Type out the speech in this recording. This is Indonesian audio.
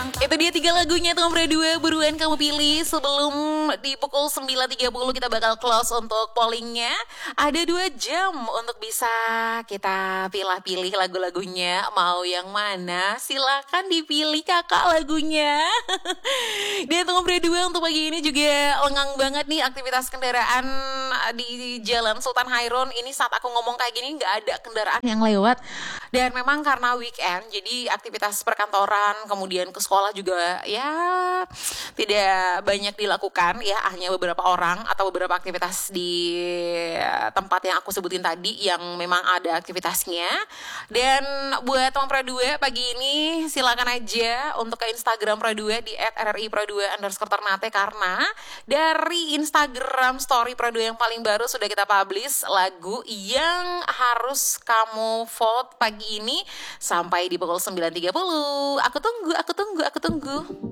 Itu dia 3 lagunya Tom Berdua. Buruan kamu pilih sebelum di pukul 9.30 kita bakal close untuk pollingnya. Ada 2 jam untuk bisa kita pilih-pilih lagu-lagunya. Mau yang mana? Silakan dipilih kakak lagunya. Dan Tom Berdua untuk pagi ini juga lengang banget nih aktivitas kendaraan di Jalan Sultan Hairun. Ini saat aku ngomong kayak gini nggak ada kendaraan yang lewat. Dan memang karena weekend, jadi aktivitas perkantoran, kemudian ke sekolah juga ya tidak banyak dilakukan ya, hanya beberapa orang atau beberapa aktivitas di tempat yang aku sebutin tadi yang memang ada aktivitasnya. Dan buat teman Pro2 pagi ini silakan aja untuk ke Instagram Pro2 di @rri_pro2_ternate karena dari Instagram story Pro2 yang paling baru sudah kita publish lagu yang harus kamu vote pagi ini sampai di pukul 9.30. Aku tunggu.